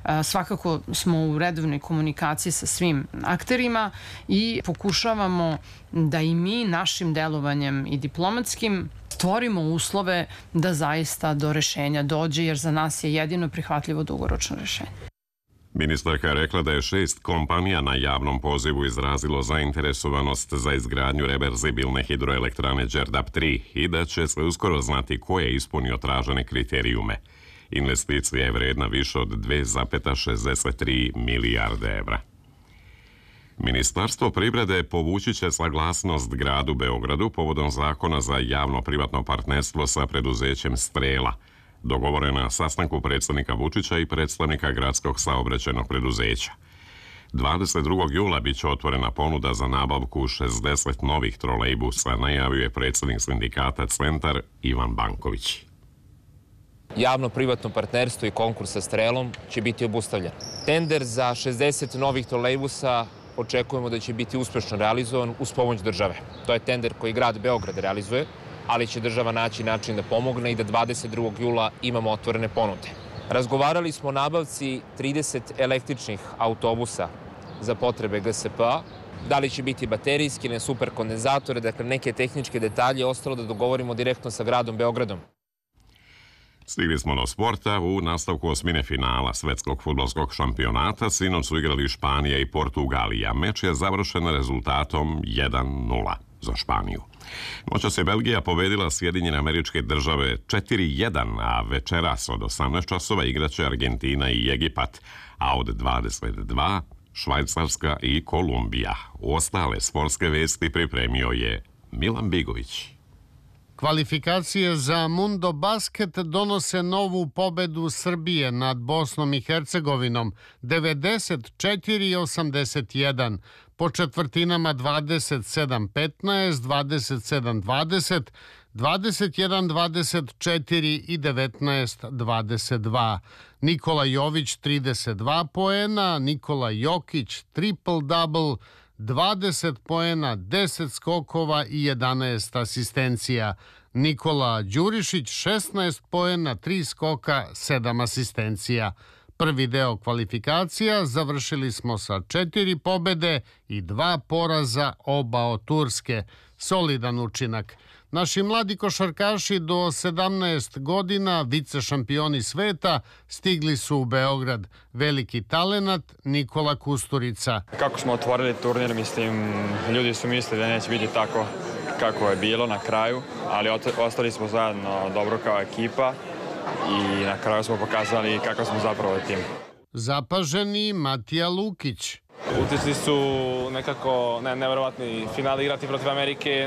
Svakako smo u redovnoj komunikaciji sa svim akterima i pokušavamo da i mi našim delovanjem i diplomatskim stvorimo uslove da zaista do rešenja dođe, jer za nas je jedino prihvatljivo dugoročno rešenje. Ministarka je rekla da je 6 kompanija na javnom pozivu izrazilo zainteresovanost za izgradnju reverzibilne hidroelektrane Đerdap 3 i da će se uskoro znati ko je ispunio tražene kriterijume. Investicija je vredna više od 2,63 milijarde evra. Ministarstvo privrede povući će saglasnost gradu Beogradu povodom zakona za javno-privatno partnerstvo sa preduzećem Strela, dogovorena na sastanku predsjednika Vučića i predstavnika gradskog saobraćajnog preduzeća. 22. jula biće otvorena ponuda za nabavku 60 novih trolejbusa, najavio je predsjednik sindikata Centar Ivan Banković. Javno-privatno partnerstvo i konkurs sa Strelom će biti obustavljen. Tender za 60 novih trolejbusa očekujemo da će biti uspešno realizovan uz pomoć države. To je tender koji grad Beograd realizuje, ali će država naći način da pomogne i da 22. jula imamo otvorene ponude. Razgovarali smo o nabavci 30 električnih autobusa za potrebe GSP-a. Da li će biti baterijski ili superkondenzatore, dakle neke tehničke detalje ostalo da dogovorimo direktno sa gradom Beogradom. Stigli smo do sporta. U nastavku osmine finala svetskog fudbalskog šampionata sinoć su igrali Španija i Portugalija. Meč je završen rezultatom 1:0 za Španiju. Noćas je Belgija pobedila Sjedinjene Američke Države 4:1, a večeras od 18 časova igraće Argentina i Egipat, a od 22 Švajcarska i Kolumbija. Ostale sportske vesti pripremio je Milan Bigović. Kvalifikacije za Mundo Basket donose novu pobedu Srbije nad Bosnom i Hercegovinom 94-81, po četvrtinama 27-15, 27-20, 21-24 i 19-22. Nikola Jović 32 poena, Nikola Jokić triple-double, 20 poena, 10 skokova i 11 asistencija. Nikola Đurišić 16 poena, 3 skoka, 7 asistencija. Prvi deo kvalifikacija završili smo sa 4 pobede i 2 poraza, oba od Turske. Solidan učinak. Naši mladi košarkaši do 17 godina, vice šampioni sveta, stigli su u Beograd. Veliki talenat Nikola Kusturica. Kako smo otvorili turnir, mislim, ljudi su mislili da neće biti tako kako je bilo na kraju, ali ostali smo zajedno dobro kao ekipa i na kraju smo pokazali kakav smo zapravo tim. Zapaženi Matija Lukić. Utisci su nekako neverovatni. Final igrati protiv Amerike je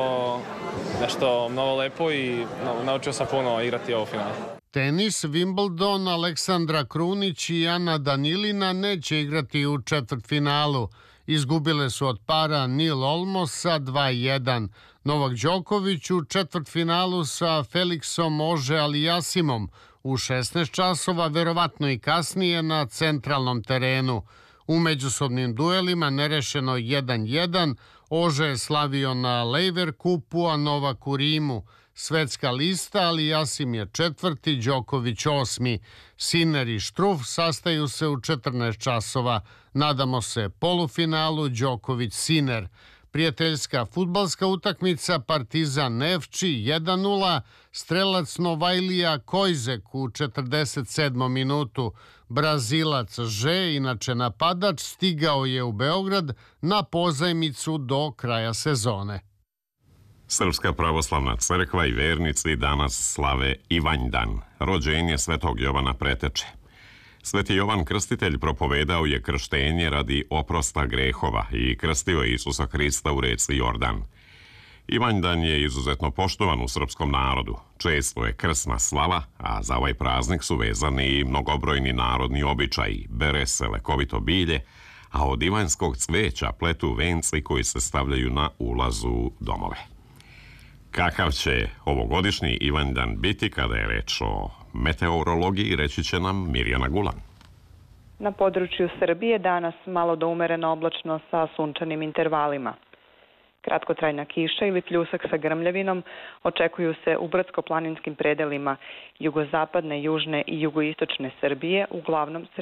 nešto mnogo lepo i naučio sam puno igrati ovo final. Tenis, Wimbledon, Aleksandra Krunić i Ana Danilina neće igrati u četvrtfinalu. Izgubile su od para Neil Olmos sa 2:1. Novak Đoković u četvrtfinalu sa Felixom Auger-Aliassimom u 16 časova, verovatno i kasnije na centralnom terenu. U međusobnim duelima nerešeno 1:1, Auger je slavio na Laver Kupu, a Novak u Rimu. Svetska lista, Aliassim je četvrti, Đoković 8. Sinner i Struff sastaju se u 14 časova. Nadamo se polufinalu Đoković-Sinner. Prijateljska fudbalska utakmica Partizan Nevči 1:0, strelac Novajlija Kojzek u 47. minutu. Brazilac Že, inače napadač, stigao je u Beograd na pozajmicu do kraja sezone. Srpska pravoslavna crkva i vernici danas slave Ivanjdan, rođenje Svetog Jovana Preteče. Sveti Jovan Krstitelj propovedao je krštenje radi oprosta grehova i krstio je Isusa Hrista u reci Jordan. Ivanjdan je izuzetno poštovan u srpskom narodu. Često je krsna slava, a za ovaj praznik su vezani i mnogobrojni narodni običaji, bere se lekovito bilje, a od ivanjskog cveća pletu venci koji se stavljaju na ulazu u domove. Kakav će ovogodišnji Ivanjdan biti kada je reč o meteorologiji, reći će nam Mirjana Gulan. Na području Srbije danas malo do umereno oblačno sa sunčanim intervalima. Kratkotrajna kiša ili pljusak sa grmljavinom očekuju se u brdsko-planinskim predelima jugozapadne, južne i jugoistočne Srbije, uglavnom sa